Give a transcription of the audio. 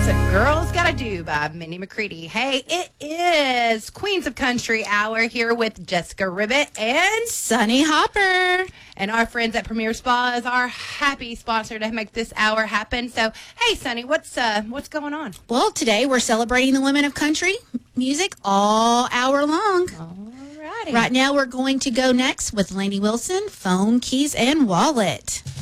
That's a Girl's Gotta Do by Minnie McCready. Hey, it is Queens of Country Hour here with Jessica Ribbett and Sunny Hopper. And our friends at Premier Spa is our happy sponsor to make this hour happen. So, hey, Sunny, what's going on? Well, today we're celebrating the women of country music all hour long. Alrighty. Right now we're going to go next with Lainey Wilson, Phone, Keys, and Wallet.